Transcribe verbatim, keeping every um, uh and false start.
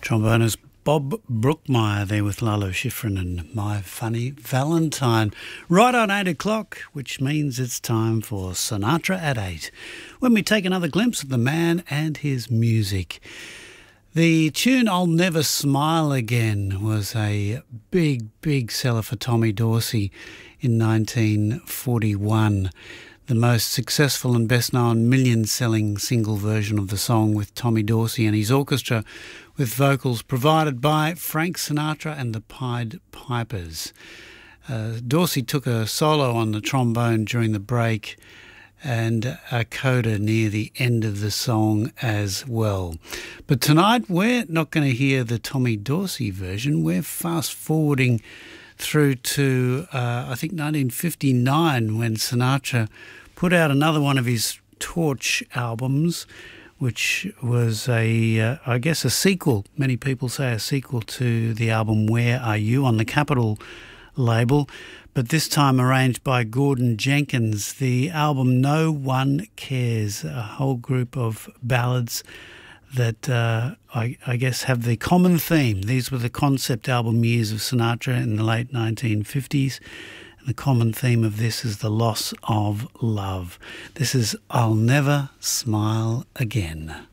Trombonist Bob Brookmeyer there with Lalo Schifrin and My Funny Valentine. Right on eight o'clock, which means it's time for Sinatra at eight, when we take another glimpse of the man and his music. The tune I'll Never Smile Again was a big, big seller for Tommy Dorsey in nineteen forty-one. The most successful and best-known million-selling single version of the song, with Tommy Dorsey and his orchestra, with vocals provided by Frank Sinatra and the Pied Pipers. Uh, Dorsey took a solo on the trombone during the break and a coda near the end of the song as well. But tonight we're not going to hear the Tommy Dorsey version. We're fast-forwarding through to, uh, I think, nineteen fifty-nine, when Sinatra put out another one of his Torch albums, which was a, uh, I guess, a sequel. Many people say a sequel to the album Where Are You on the Capitol label, but this time arranged by Gordon Jenkins. The album No One Cares, a whole group of ballads that uh, I, I guess have the common theme. These were the concept album years of Sinatra in the late nineteen fifties. And the common theme of this is the loss of love. This is I'll Never Smile Again.